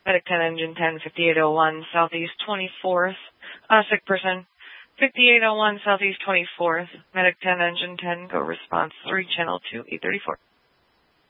Medic 10, Engine 10, 5801, Southeast 24th. Sick person. 5801, Southeast 24th. Medic 10, Engine 10, go response 3, Channel 2, 834.